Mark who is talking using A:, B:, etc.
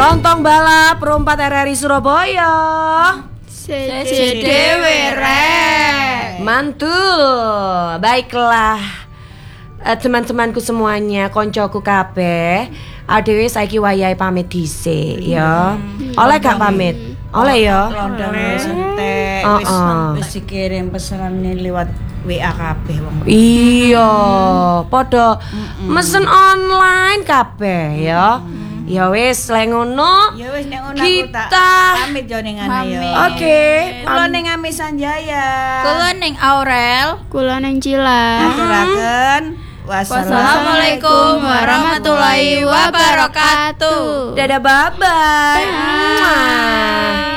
A: Lontong balap perompat RRI Surabaya.
B: Sedewe rek.
A: Mantul. Baiklah. Teman-temanku semuanya, koncoku kabeh, adewe saiki wayahe pamit dhisik ya. Oleh gak pamit? Oleh ya.
C: London wis entek, wis dikirim pesanane liwat WA kabeh wong.
A: Iya, padha mesen online kabeh ya. Ya wis, lek ngono.
C: Ya wis nek ngono
A: kita
C: pamit yo ning ngene yo.
A: Oke.
C: Kula ning Ami Sanjaya.
B: Kula ning Aurel.
D: Kula nang Cila.
C: Aturaken.
B: Wassalamualaikum warahmatullahi wabarakatuh.
A: Dadah, bye-bye.